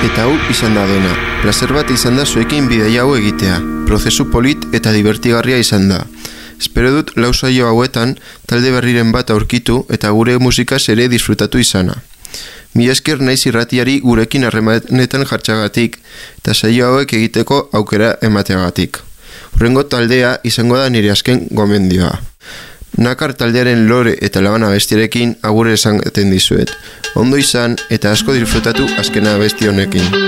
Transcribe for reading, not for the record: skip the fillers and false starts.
Eta hau izan da dena. Plazer bat izan da zuekin bidaia hau egitea. Prozesu polit eta divertigarria izan da. Espero dut lau saio hauetan talde berriren bat aurkitu eta gure musikaz ere disfrutatu izana. Mila esker naiz irratiari gurekin harremanetan jartxagatik eta saio hauek egiteko aukera emateagatik. Hurrengo taldea izango da nire azken gomendioa. Nakar taldearen lore eta labana bestiarekin agurre esaten dizuet. Ondo izan eta asko disfrutatu azkena abesti honekin.